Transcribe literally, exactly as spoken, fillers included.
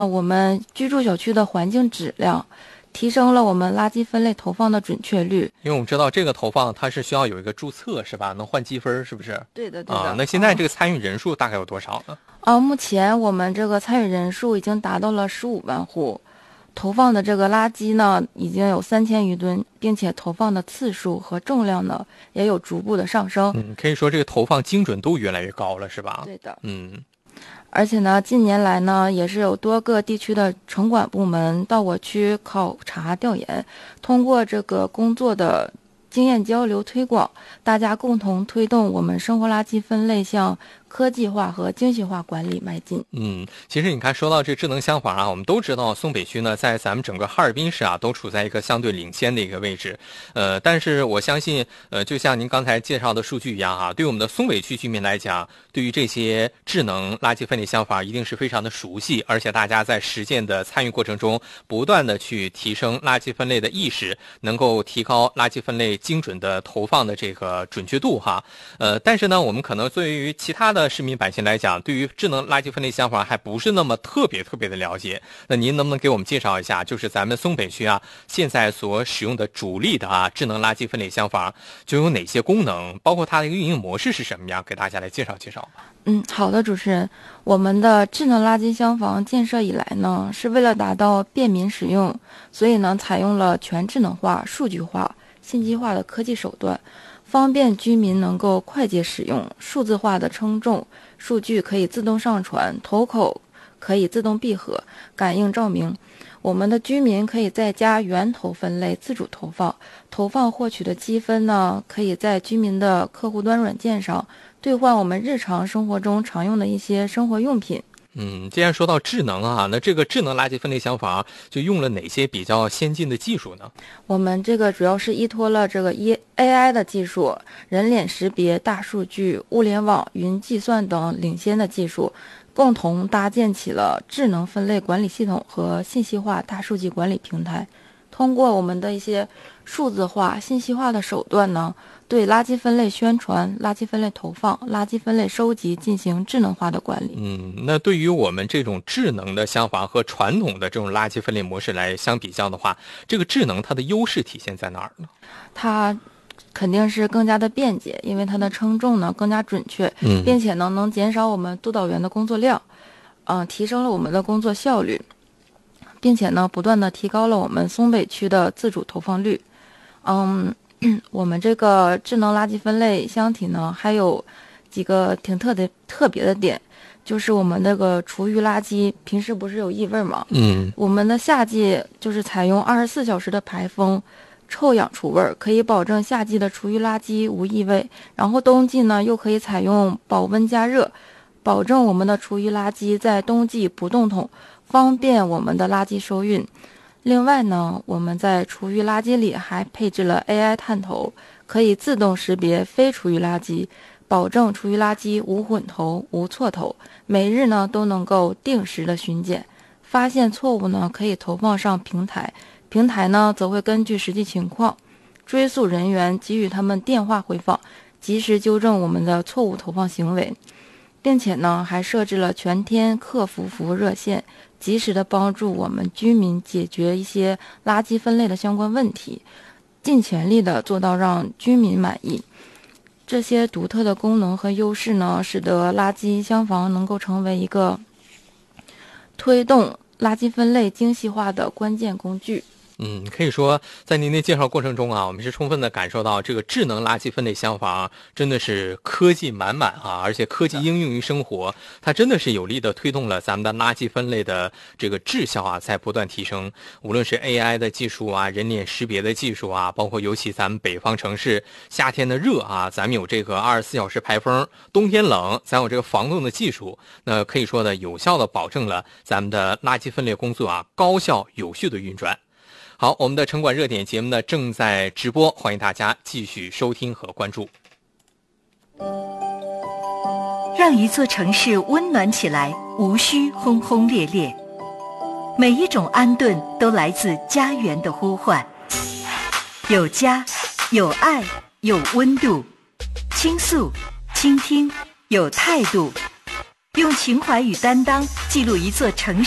我们居住小区的环境质量，提升了我们垃圾分类投放的准确率。 因为我们知道这个投放它是需要有一个注册是吧？能换积分是不是？ 对的，对的。 啊，那现在这个参与人数大概有多少呢？ 啊，目前我们这个参与人数已经达到了十五万户，投放的这个垃圾呢已经有三千余吨，并且投放的次数和重量呢也有逐步的上升。 嗯，可以说这个投放精准度越来越高了，是吧？ 对的， 嗯。 而且呢，近年来呢，也是有多个地区的城管部门到我区考察调研，通过这个工作的经验交流推广，大家共同推动我们生活垃圾分类向科技化和精细化管理迈进。 嗯，其实你看，说到这智能厢房啊，我们都知道松北区呢，在咱们整个哈尔滨市啊，都处在一个相对领先的一个位置。呃，但是我相信，呃，就像您刚才介绍的数据一样啊，对我们的松北区居民来讲，对于这些智能垃圾分类厢房一定是非常的熟悉，而且大家在实践的参与过程中，不断的去提升垃圾分类的意识，能够提高垃圾分类精准的投放的这个准确度哈。呃，但是呢，我们可能对于其他的市民百姓来讲，对于智能垃圾分类厢房还不是那么特别特别的了解。那您能不能给我们介绍一下，就是咱们松北区啊，现在所使用的主力的啊智能垃圾分类厢房就有哪些功能，包括它的一个运营模式是什么样，给大家来介绍介绍吧。 嗯，好的，主持人，我们的智能垃圾厢房建设以来呢，是为了达到便民使用，所以呢，采用了全智能化、数据化、信息化的科技手段，方便居民能够快捷使用。数字化的称重数据可以自动上传，头口可以自动闭合，感应照明。我们的居民可以在家源头分类，自主投放，投放获取的积分呢，可以在居民的客户端软件上兑换我们日常生活中常用的一些生活用品。 嗯，既然说到智能啊，那这个智能垃圾分类厢房就用了哪些比较先进的技术呢？ 我们这个主要是依托了这个 A I 的技术，人脸识别、大数据、物联网、云计算等领先的技术，共同搭建起了智能分类管理系统和信息化大数据管理平台。通过我们的一些数字化、信息化的手段呢，对垃圾分类宣传、垃圾分类投放、垃圾分类收集进行智能化的管理。 嗯，那对于我们这种智能的厢房和传统的这种垃圾分类模式来相比较的话，这个智能它的优势体现在哪儿呢？ 它肯定是更加的便捷，因为它的称重呢更加准确， 嗯， 并且呢能减少我们督导员的工作量，嗯、呃，提升了我们的工作效率，并且呢不断的提高了我们松北区的自主投放率。嗯，我们这个智能垃圾分类箱体呢还有几个挺特的特别的点，就是我们那个厨余垃圾平时不是有异味吗？ 嗯， 我们的夏季就是采用二十四小时的排风，臭氧除味，可以保证夏季的厨余垃圾无异味。然后冬季呢，又可以采用保温加热，保证我们的厨余垃圾在冬季不冻桶，方便我们的垃圾收运。另外呢，我们在厨余垃圾里还配置了 A I 探头，可以自动识别非厨余垃圾，保证厨余垃圾无混投、无错投。每日呢都能够定时的巡检，发现错误呢可以投放上平台，平台呢则会根据实际情况追溯人员，给予他们电话回访，及时纠正我们的错误投放行为，并且呢还设置了全天客服服务热线，及时的帮助我们居民解决一些垃圾分类的相关问题，尽全力的做到让居民满意。这些独特的功能和优势呢，使得垃圾厢房能够成为一个推动垃圾分类精细化的关键工具。 嗯，可以说在您的介绍过程中啊，我们是充分的感受到这个智能垃圾分类厢房真的是科技满满啊，而且科技应用于生活，它真的是有力的推动了咱们的垃圾分类的这个质效啊在不断提升。无论是 A I 的技术啊，人脸识别的技术啊，包括尤其咱们北方城市夏天的热啊，咱们有这个二十四小时排风，冬天冷咱有这个防冻的技术，那可以说的有效的保证了咱们的垃圾分类工作啊高效有序的运转。好，我们的城管热点节目呢正在直播，欢迎大家继续收听和关注。 让一座城市温暖起来，无需轰轰烈烈。每一种安顿都来自家园的呼唤。有家，有爱，有温度。倾诉，倾听，有态度。用情怀与担当记录一座城市